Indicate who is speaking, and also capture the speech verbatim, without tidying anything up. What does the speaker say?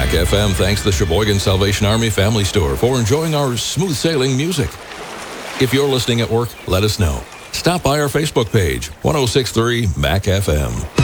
Speaker 1: Mac F M thanks the Sheboygan Salvation Army Family Store for enjoying our smooth sailing music. If you're listening at work, let us know. Stop by our Facebook page, ten sixty-three Mac F M.